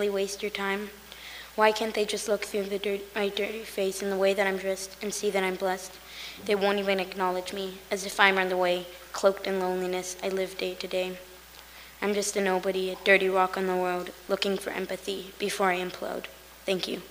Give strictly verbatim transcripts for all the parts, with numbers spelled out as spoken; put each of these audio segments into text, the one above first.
really waste your time? Why can't they just look through the dirt, my dirty face and the way that I'm dressed and see that I'm blessed? They won't even acknowledge me, as if I'm on the way, cloaked in loneliness I live day to day. I'm just a nobody, a dirty rock on the world, looking for empathy before I implode. Thank you.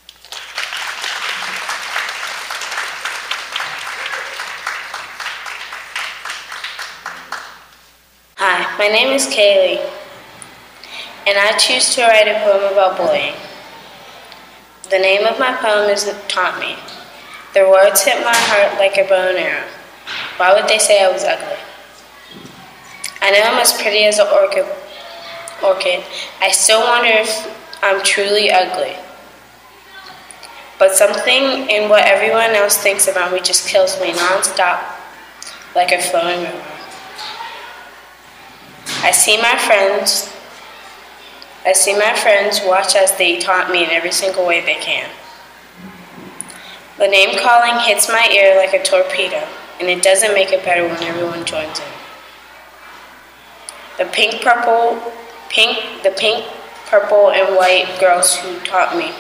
Hi, my name is Kaylee, and I choose to write a poem about bullying. The name of my poem is Taunt Me. Their words hit my heart like a bow and arrow. Why would they say I was ugly? I know I'm as pretty as an orchid. orchid. I still wonder if I'm truly ugly. But something in what everyone else thinks about me just kills me nonstop, like a flowing river. I see my friends, I see my friends watch as they taunt me in every single way they can. The name calling hits my ear like a torpedo, and it doesn't make it better when everyone joins in. The pink, purple, pink, the pink, purple, and white girls who taught me.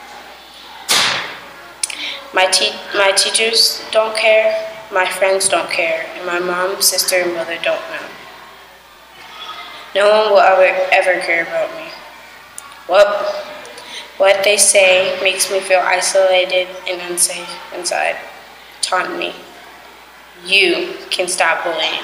My te- my teachers don't care, my friends don't care, and my mom, sister, and brother don't know. No one will ever, ever care about me. Well, what they say makes me feel isolated and unsafe inside. Taunt me. You can stop bullying.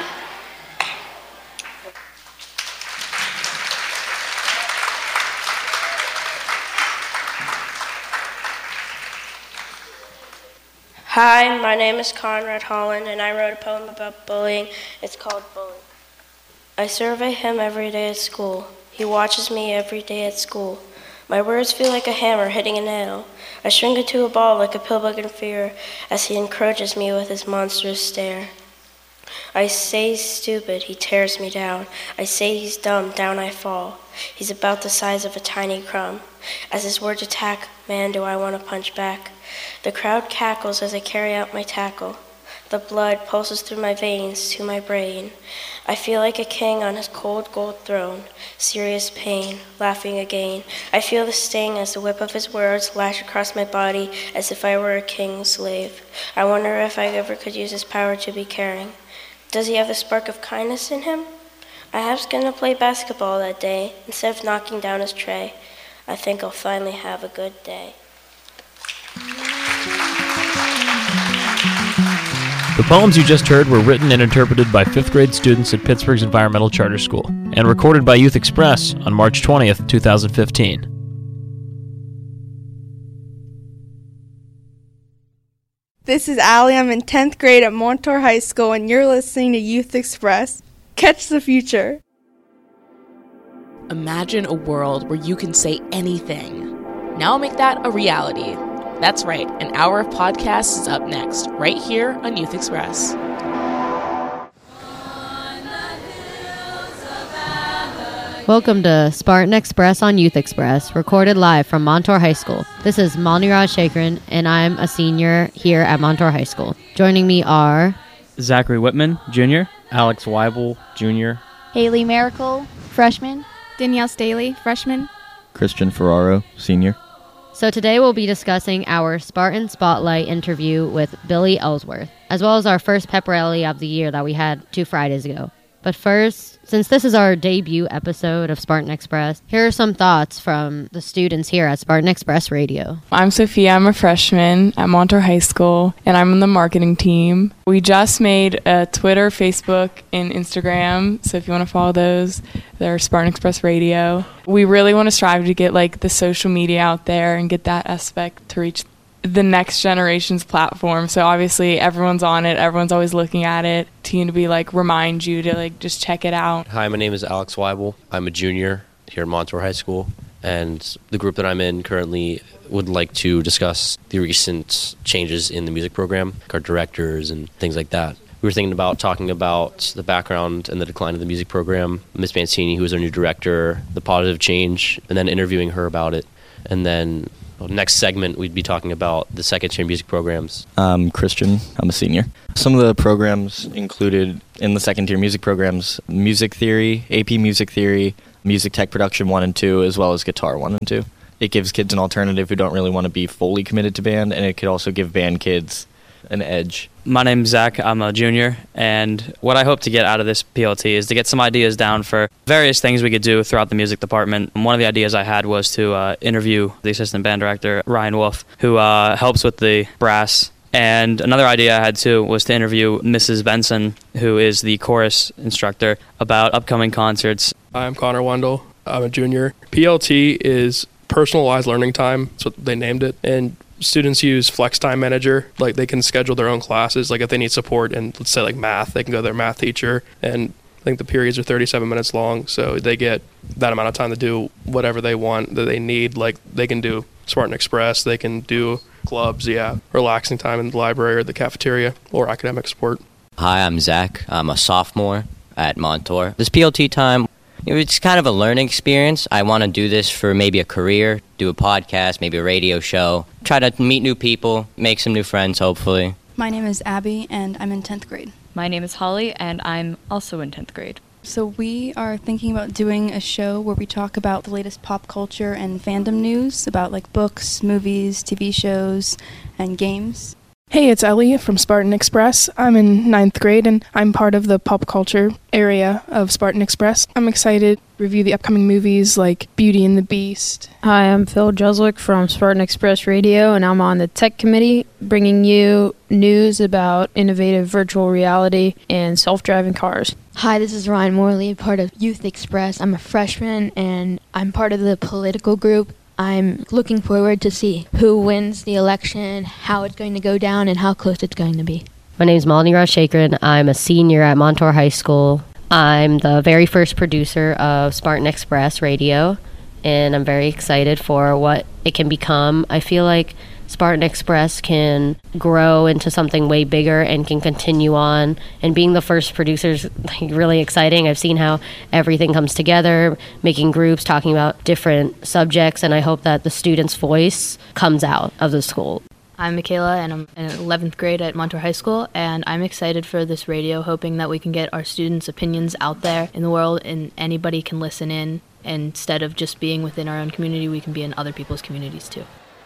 Hi, my name is Conrad Holland, and I wrote a poem about bullying. It's called Bully. I survey him every day at school. He watches me every day at school. My words feel like a hammer hitting a nail. I shrink into a ball like a pillbug in fear as he encroaches me with his monstrous stare. I say he's stupid, he tears me down. I say he's dumb, down I fall. He's about the size of a tiny crumb. As his words attack, man, do I want to punch back. The crowd cackles as I carry out my tackle. The blood pulses through my veins to my brain. I feel like a king on his cold gold throne. Serious pain, laughing again. I feel the sting as the whip of his words lash across my body as if I were a king's slave. I wonder if I ever could use his power to be caring. Does he have the spark of kindness in him? I was going to play basketball that day instead of knocking down his tray. I think I'll finally have a good day. The poems you just heard were written and interpreted by fifth grade students at Pittsburgh's Environmental Charter School and recorded by Youth Express on March twentieth, twenty fifteen. This is Allie. I'm in tenth grade at Montour High School, and you're listening to Youth Express. Catch the future. Imagine a world where you can say anything. Now make that a reality. That's right, an hour of podcast is up next, right here on Youth Express. Welcome to Spartan Express on Youth Express, recorded live from Montour High School. This is Malniraj Shakran, and I'm a senior here at Montour High School. Joining me are Zachary Whitman, Junior, Alex Weibel, Junior, Haley Miracle, freshman, Danielle Staley, freshman, Christian Ferraro, senior. So today we'll be discussing our Spartan Spotlight interview with Billy Ellsworth, as well as our first pep rally of the year that we had two Fridays ago. But first, since this is our debut episode of Spartan Express, here are some thoughts from the students here at Spartan Express Radio. I'm Sophia. I'm a freshman at Montour High School, and I'm on the marketing team. We just made a Twitter, Facebook, and Instagram, so if you want to follow those, they're Spartan Express Radio. We really want to strive to get like the social media out there and get that aspect to reach the next generation's platform. So obviously everyone's on it, everyone's always looking at it, to, to be like remind you to like just check it out. Hi, my name is Alex Weibel. I'm a junior here at Montour High School, and the group that I'm in currently would like to discuss the recent changes in the music program, our directors and things like that. We were thinking about talking about the background and the decline of the music program, Miss Mancini, who is our new director, the positive change, and then interviewing her about it. And then well, next segment, we'd be talking about the second-year music programs. I'm Christian. I'm a senior. Some of the programs included in the second-year music programs, music theory, A P music theory, music tech production one and two, as well as guitar one and two. It gives kids an alternative who don't really want to be fully committed to band, and it could also give band kids an edge. My name's Zach. I'm a junior, and what I hope to get out of this P L T is to get some ideas down for various things we could do throughout the music department. And one of the ideas I had was to uh, interview the assistant band director, Ryan Wolf, who uh, helps with the brass. And another idea I had, too, was to interview Missus Benson, who is the chorus instructor, about upcoming concerts. I'm Connor Wendell. I'm a junior. P L T is personalized learning time. That's what they named it. And students use Flex Time Manager. Like, they can schedule their own classes. Like, if they need support in, let's say, like math, they can go to their math teacher. And I think the periods are thirty-seven minutes long, so they get that amount of time to do whatever they want that they need. Like, they can do Spartan Express, they can do clubs, yeah, relaxing time in the library or the cafeteria, or academic support. Hi, I'm Zach. I'm a sophomore at Montour. This P L T time, it's kind of a learning experience. I want to do this for maybe a career, do a podcast, maybe a radio show, try to meet new people, make some new friends, hopefully. My name is Abby, and I'm in tenth grade. My name is Holly, and I'm also in tenth grade. So we are thinking about doing a show where we talk about the latest pop culture and fandom news, about like books, movies, T V shows, and games. Hey, it's Ellie from Spartan Express. I'm in ninth grade, and I'm part of the pop culture area of Spartan Express. I'm excited to review the upcoming movies like Beauty and the Beast. Hi, I'm Phil Jeslick from Spartan Express Radio, and I'm on the tech committee, bringing you news about innovative virtual reality and self-driving cars. Hi, this is Ryan Morley, part of Youth Express. I'm a freshman, and I'm part of the political group. I'm looking forward to see who wins the election, how it's going to go down, and how close it's going to be. My name is Melanie Ross-Shakrin. I'm a senior at Montour High School. I'm the very first producer of Spartan Express Radio, and I'm very excited for what it can become. I feel like Spartan Express can grow into something way bigger and can continue on. And being the first producer is like really exciting. I've seen how everything comes together, making groups, talking about different subjects, and I hope that the students' voice comes out of the school. I'm Michaela, and I'm in eleventh grade at Montour High School, and I'm excited for this radio, hoping that we can get our students' opinions out there in the world and anybody can listen in. And instead of just being within our own community, we can be in other people's communities too.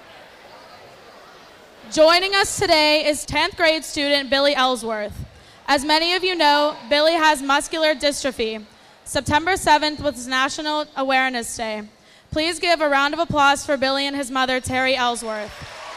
Joining us today is tenth grade student Billy Ellsworth. As many of you know, Billy has muscular dystrophy. September seventh was National Awareness Day. Please give a round of applause for Billy and his mother, Terry Ellsworth.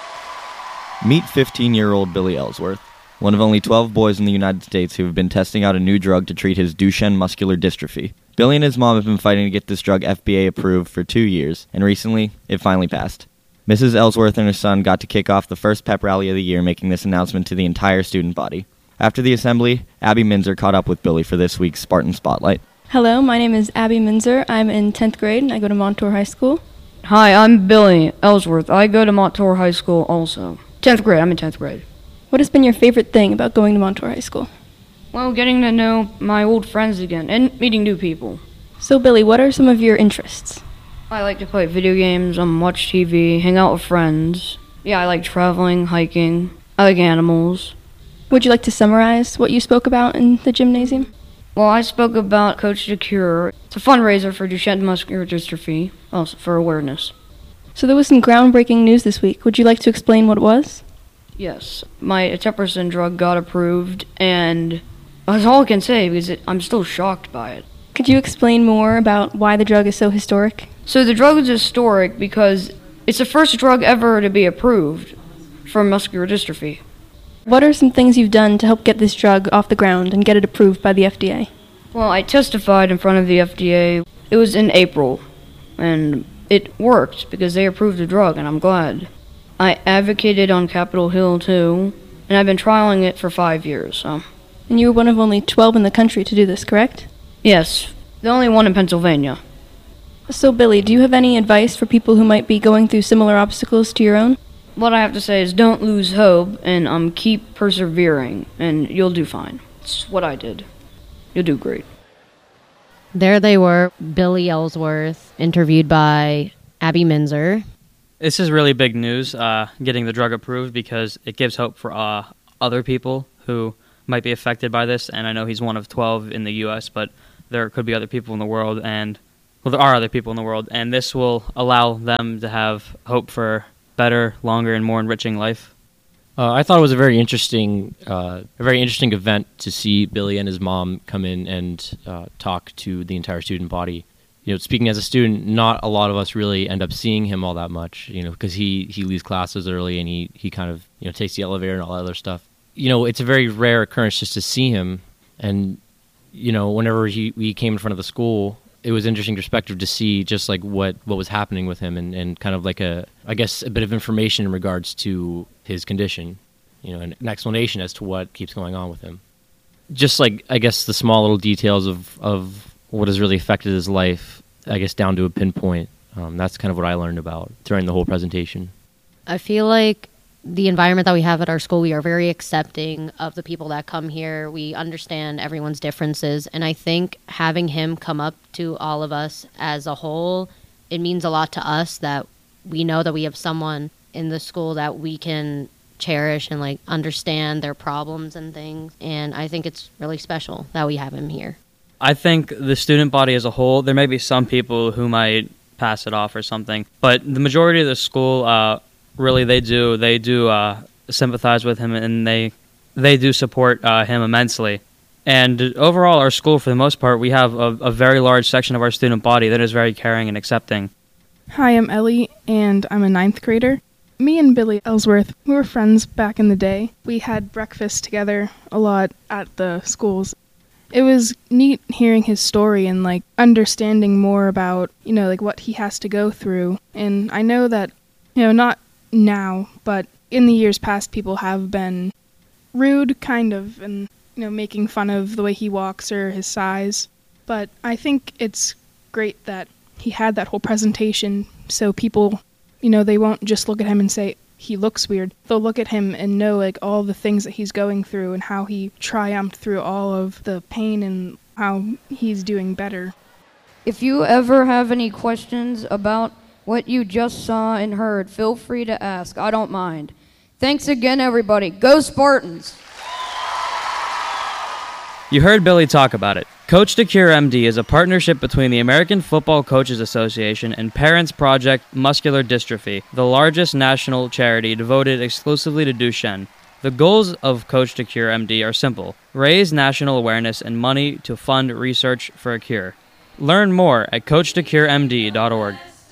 Meet fifteen-year-old Billy Ellsworth, one of only twelve boys in the United States who have been testing out a new drug to treat his Duchenne muscular dystrophy. Billy and his mom have been fighting to get this drug F D A approved for two years, and recently, it finally passed. Missus Ellsworth and her son got to kick off the first pep rally of the year, making this announcement to the entire student body. After the assembly, Abby Minzer caught up with Billy for this week's Spartan Spotlight. Hello, my name is Abby Minzer. I'm in tenth grade, and I go to Montour High School. Hi, I'm Billy Ellsworth. I go to Montour High School also. tenth grade, I'm in tenth grade. What has been your favorite thing about going to Montour High School? Well, getting to know my old friends again and meeting new people. So, Billy, what are some of your interests? I like to play video games, um, watch T V, hang out with friends. Yeah, I like traveling, hiking. I like animals. Would you like to summarize what you spoke about in the gymnasium? Well, I spoke about Coach the Cure. It's a fundraiser for Duchenne muscular dystrophy, also for awareness. So there was some groundbreaking news this week. Would you like to explain what it was? Yes, my eteplirsen drug got approved, and that's all I can say because it, I'm still shocked by it. Could you explain more about why the drug is so historic? So the drug is historic because it's the first drug ever to be approved for muscular dystrophy. What are some things you've done to help get this drug off the ground and get it approved by the F D A? Well, I testified in front of the F D A. It was in April, and it worked because they approved the drug, and I'm glad. I advocated on Capitol Hill, too, and I've been trialing it for five years. So. And you were one of only twelve in the country to do this, correct? Yes, the only one in Pennsylvania. So, Billy, do you have any advice for people who might be going through similar obstacles to your own? What I have to say is don't lose hope, and um, keep persevering, and you'll do fine. It's what I did. You'll do great. There they were, Billy Ellsworth, interviewed by Abby Minzer. This is really big news, uh, getting the drug approved, because it gives hope for uh, other people who might be affected by this, and I know he's one of twelve in the U S, but there could be other people in the world, and well, there are other people in the world, and this will allow them to have hope for better, longer, and more enriching life. Uh, I thought it was a very interesting, uh, a very interesting event to see Billy and his mom come in and uh, talk to the entire student body. You know, speaking as a student, not a lot of us really end up seeing him all that much. You know, because he he leaves classes early and he he kind of you know takes the elevator and all that other stuff. You know, it's a very rare occurrence just to see him. And you know, whenever he we came in front of the school, it was interesting perspective to see just like what, what was happening with him and, and kind of like a, I guess, a bit of information in regards to his condition, you know, an, an explanation as to what keeps going on with him. Just like, I guess, the small little details of, of what has really affected his life, I guess, down to a pinpoint. Um, that's kind of what I learned about during the whole presentation. I feel like the environment that we have at our school, we are very accepting of the people that come here. We understand everyone's differences. And I think having him come up to all of us as a whole, it means a lot to us that we know that we have someone in the school that we can cherish and like understand their problems and things. And I think it's really special that we have him here. I think the student body as a whole, there may be some people who might pass it off or something, but the majority of the school, uh, really, they do. They do uh, sympathize with him, and they they do support uh, him immensely. And overall, our school, for the most part, we have a, a very large section of our student body that is very caring and accepting. Hi, I'm Ellie, and I'm a ninth grader. Me and Billy Ellsworth, we were friends back in the day. We had breakfast together a lot at the schools. It was neat hearing his story and, like, understanding more about, you know, like, what he has to go through. And I know that, you know, not now, but in the years past, people have been rude, kind of, and, you know, making fun of the way he walks or his size. But I think it's great that he had that whole presentation so people, you know, they won't just look at him and say, he looks weird. They'll look at him and know, like, all the things that he's going through and how he triumphed through all of the pain and how he's doing better. If you ever have any questions about what you just saw and heard, feel free to ask. I don't mind. Thanks again, everybody. Go Spartans! You heard Billy talk about it. Coach to Cure M D is a partnership between the American Football Coaches Association and Parents Project Muscular Dystrophy, the largest national charity devoted exclusively to Duchenne. The goals of Coach to Cure M D are simple: raise national awareness and money to fund research for a cure. Learn more at coach to cure m d dot org.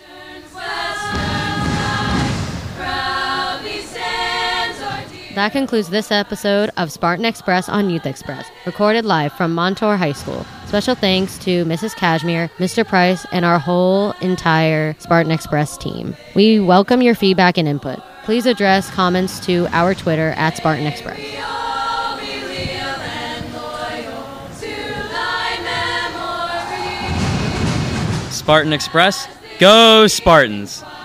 That concludes this episode of Spartan Express on Youth Express, recorded live from Montour High School. Special thanks to Missus Cashmere, Mister Price, and our whole entire Spartan Express team. We welcome your feedback and input. Please address comments to our Twitter at Spartan Express. Spartan Express, go Spartans!